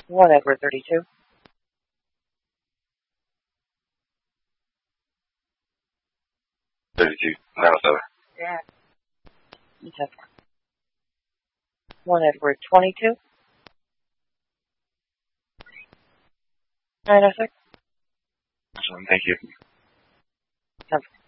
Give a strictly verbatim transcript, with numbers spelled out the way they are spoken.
one Edward thirty-two. thirty-two, nine oh seven. Yeah. ten four. one Edward twenty-two. nine oh six. Thank you. ten four.